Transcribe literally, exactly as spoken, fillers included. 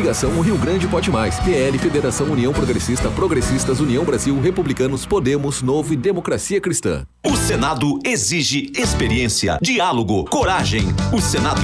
Coligação Rio Grande Pode Mais, P L, Federação União Progressista, Progressistas, União Brasil, Republicanos, Podemos, Novo e Democracia Cristã. O Senado exige experiência, diálogo, coragem. O Senado